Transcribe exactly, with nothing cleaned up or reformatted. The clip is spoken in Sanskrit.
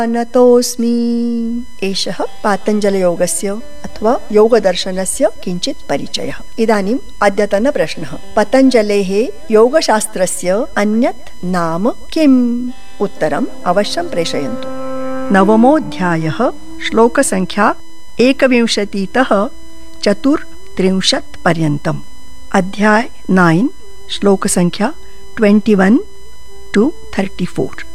नतोऽस्मि। एषः पातञ्जलयोगस्य अथवा योगदर्शनस्य किञ्चित् परिचयः। इदानीम् अद्यतनप्रश्नः। पतञ्जलेः योगशास्त्रस्य अन्यत् नाम किम्? उत्तरम् अवश्यं प्रेषयन्तु। नवमोऽध्यायः श्लोकसङ्ख्या एकविंशतितः चतुर्त्रिंशत् पर्यन्तम्। अध्याय nine श्लोकसङ्ख्या twenty one two thirty four.